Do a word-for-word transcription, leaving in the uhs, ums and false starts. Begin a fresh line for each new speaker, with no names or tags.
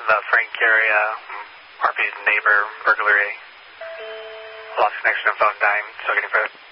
the Frank area, R P's neighbor, burglary. Lost connection and phone dying, still getting further.